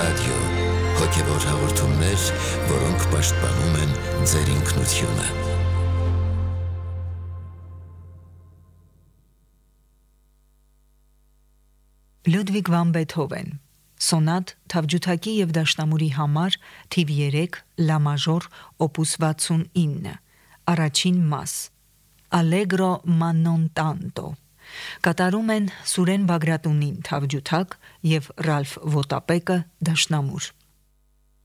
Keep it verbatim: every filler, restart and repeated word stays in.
ռադիո, հոգևոր հաղորդումներ, որոնք պաշտպանում են ձեր ինքնությունը։ Լյուդվիգ վան Բեթհովեն, Սոնատ թավջութակի և դաշնամուրի համար, թիվ երեք, լա մաժոր, օպուս վաթսունինը, առաջին մաս, Allegro ma non tanto, կատարում են Սուրեն Բագրատունին թավջութակ և Ռալֆ Վոտապեկը դաշնամուր։